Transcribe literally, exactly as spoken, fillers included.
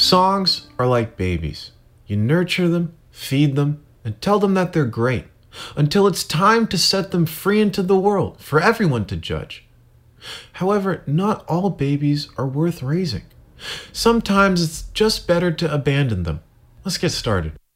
Songs are like babies. You nurture them, feed them, and tell them that they're great, until it's time to set them free into the world for everyone to judge. However, not all babies are worth raising. Sometimes it's just better to abandon them. Let's get started.